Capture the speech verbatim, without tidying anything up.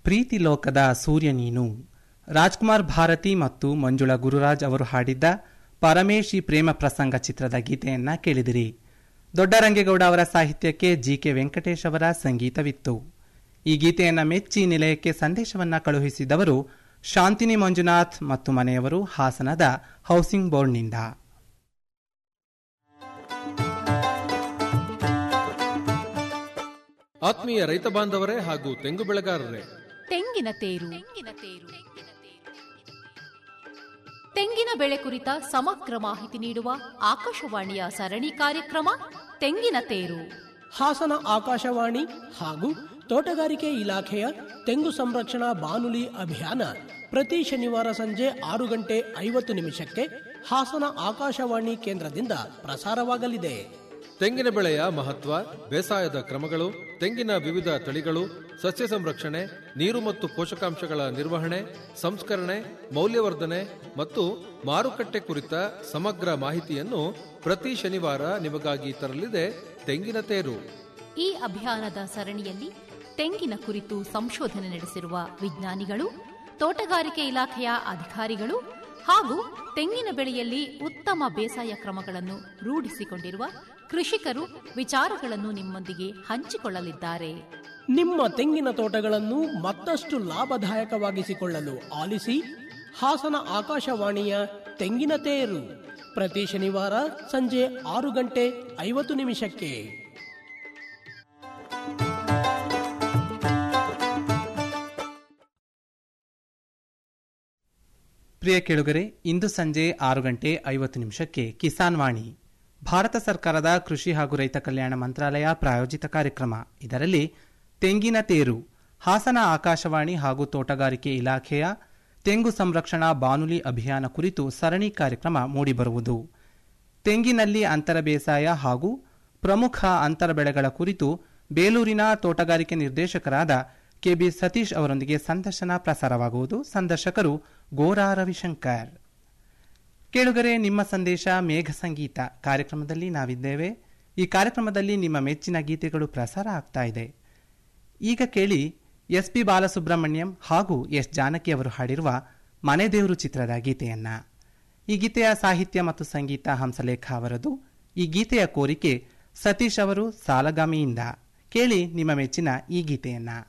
ಪ್ರೀತಿ ಲೋಕದ ಸೂರ್ಯ ನೀನು. ರಾಜ್ಕುಮಾರ್ ಭಾರತಿ ಮತ್ತು ಮಂಜುಳಾ ಗುರುರಾಜ್ ಅವರು ಹಾಡಿದ್ದ ಪರಮೇಶಿ ಪ್ರೇಮ ಪ್ರಸಂಗ ಚಿತ್ರದ ಗೀತೆಯನ್ನ ಕೇಳಿದಿರಿ. ದೊಡ್ಡರಂಗೇಗೌಡ ಅವರ ಸಾಹಿತ್ಯಕ್ಕೆ ಜಿ ಕೆ ವೆಂಕಟೇಶ್ ಅವರ ಸಂಗೀತವಿತ್ತು. ಈ ಗೀತೆಯನ್ನ ಮೆಚ್ಚಿ ನಿಲಯಕ್ಕೆ ಸಂದೇಶವನ್ನ ಕಳುಹಿಸಿದವರು ಶಾಂತಿನಿ ಮಂಜುನಾಥ್ ಮತ್ತು ಮನೆಯವರು, ಹಾಸನದ ಹೌಸಿಂಗ್ ಬೋರ್ಡ್ನಿಂದ. ಆತ್ಮೀಯ ರೈತ ಬಾಂಧವರೇ ಹಾಗೂ ತೆಂಗು ಬೆಳೆಗಾರರೇ, ತೆಂಗಿನ ತೇರು ತೆಂಗಿನ ಬೆಳೆ ಕುರಿತ ಸಮಗ್ರ ಮಾಹಿತಿ ನೀಡುವ ಆಕಾಶವಾಣಿಯ ಸರಣಿ ಕಾರ್ಯಕ್ರಮ ತೆಂಗಿನ ತೇರು. ಹಾಸನ ಆಕಾಶವಾಣಿ ಹಾಗೂ ತೋಟಗಾರಿಕೆ ಇಲಾಖೆಯ ತೆಂಗು ಸಂರಕ್ಷಣಾ ಬಾನುಲಿ ಅಭಿಯಾನ ಪ್ರತಿ ಶನಿವಾರ ಸಂಜೆ ಆರು ಗಂಟೆ ಐವತ್ತು ನಿಮಿಷಕ್ಕೆ ಹಾಸನ ಆಕಾಶವಾಣಿ ಕೇಂದ್ರದಿಂದ ಪ್ರಸಾರವಾಗಲಿದೆ. ತೆಂಗಿನ ಬೆಳೆಯ ಮಹತ್ವ, ಬೇಸಾಯದ ಕ್ರಮಗಳು, ತೆಂಗಿನ ವಿವಿಧ ತಳಿಗಳು, ಸಸ್ಯ ಸಂರಕ್ಷಣೆ, ನೀರು ಮತ್ತು ಪೋಷಕಾಂಶಗಳ ನಿರ್ವಹಣೆ, ಸಂಸ್ಕರಣೆ, ಮೌಲ್ಯವರ್ಧನೆ ಮತ್ತು ಮಾರುಕಟ್ಟೆ ಕುರಿತ ಸಮಗ್ರ ಮಾಹಿತಿಯನ್ನು ಪ್ರತಿ ಶನಿವಾರ ನಿಮಗಾಗಿ ತರಲಿದೆ ತೆಂಗಿನ ತೇರು. ಈ ಅಭಿಯಾನದ ಸರಣಿಯಲ್ಲಿ ತೆಂಗಿನ ಕುರಿತು ಸಂಶೋಧನೆ ನಡೆಸಿರುವ ವಿಜ್ಞಾನಿಗಳು, ತೋಟಗಾರಿಕೆ ಇಲಾಖೆಯ ಅಧಿಕಾರಿಗಳು ಹಾಗೂ ತೆಂಗಿನ ಬೆಳೆಯಲ್ಲಿ ಉತ್ತಮ ಬೇಸಾಯ ಕ್ರಮಗಳನ್ನು ರೂಢಿಸಿಕೊಂಡಿರುವ ಕೃಷಿಕರು ವಿಚಾರಗಳನ್ನು ನಿಮ್ಮೊಂದಿಗೆ ಹಂಚಿಕೊಳ್ಳಲಿದ್ದಾರೆ. ನಿಮ್ಮ ತೆಂಗಿನ ತೋಟಗಳನ್ನು ಮತ್ತಷ್ಟು ಲಾಭದಾಯಕವಾಗಿಸಿಕೊಳ್ಳಲು ಆಲಿಸಿ ಹಾಸನ ಆಕಾಶವಾಣಿಯ ತೆಂಗಿನ ತೇರು ಪ್ರತಿ ಶನಿವಾರ ಸಂಜೆ ಆರು ಗಂಟೆ ಐವತ್ತು ನಿಮಿಷಕ್ಕೆ. ಪ್ರಿಯ ಕೇಳುಗರೆ, ಇಂದು ಸಂಜೆ ಆರು ಗಂಟೆ ಐವತ್ತು ನಿಮಿಷಕ್ಕೆ ಕಿಸಾನ್ ವಾಣಿ, ಭಾರತ ಸರ್ಕಾರದ ಕೃಷಿ ಹಾಗೂ ರೈತ ಕಲ್ಯಾಣ ಮಂತ್ರಾಲಯ ಪ್ರಾಯೋಜಿತ ಕಾರ್ಯಕ್ರಮ. ಇದರಲ್ಲಿ ತೆಂಗಿನ ತೇರು, ಹಾಸನ ಆಕಾಶವಾಣಿ ಹಾಗೂ ತೋಟಗಾರಿಕೆ ಇಲಾಖೆಯ ತೆಂಗು ಸಂರಕ್ಷಣಾ ಬಾನುಲಿ ಅಭಿಯಾನ ಕುರಿತು ಸರಣಿ ಕಾರ್ಯಕ್ರಮ ಮೂಡಿಬರುವುದು. ತೆಂಗಿನಲ್ಲಿ ಅಂತರ ಬೇಸಾಯ ಹಾಗೂ ಪ್ರಮುಖ ಅಂತರ ಬೆಳೆಗಳ ಕುರಿತು ಬೇಲೂರಿನ ತೋಟಗಾರಿಕೆ ನಿರ್ದೇಶಕರಾದ ಕೆಬಿ ಸತೀಶ್ ಅವರೊಂದಿಗೆ ಸಂದರ್ಶನ ಪ್ರಸಾರವಾಗುವುದು. ಸಂದರ್ಶಕರು ಗೋರಾ ರವಿಶಂಕರ್. ಕೇಳುಗರೆ, ನಿಮ್ಮ ಸಂದೇಶ ಮೇಘ ಸಂಗೀತ ಕಾರ್ಯಕ್ರಮದಲ್ಲಿ ನಾವಿದ್ದೇವೆ. ಈ ಕಾರ್ಯಕ್ರಮದಲ್ಲಿ ನಿಮ್ಮ ಮೆಚ್ಚಿನ ಗೀತೆಗಳು ಪ್ರಸಾರ ಆಗ್ತಾ ಇದೆ. ಈಗ ಕೇಳಿ ಎಸ್ ಪಿ ಬಾಲಸುಬ್ರಹ್ಮಣ್ಯಂ ಹಾಗೂ ಎಸ್ ಜಾನಕಿ ಅವರು ಹಾಡಿರುವ ಮನೆ ದೇವರು ಚಿತ್ರದ ಗೀತೆಯನ್ನ. ಈ ಗೀತೆಯ ಸಾಹಿತ್ಯ ಮತ್ತು ಸಂಗೀತ ಹಂಸಲೇಖ ಅವರದು. ಈ ಗೀತೆಯ ಕೋರಿಕೆ ಸತೀಶ್ ಅವರು ಸಾಲಗಾಮಿಯಿಂದ. ಕೇಳಿ ನಿಮ್ಮ ಮೆಚ್ಚಿನ ಈ ಗೀತೆಯನ್ನ.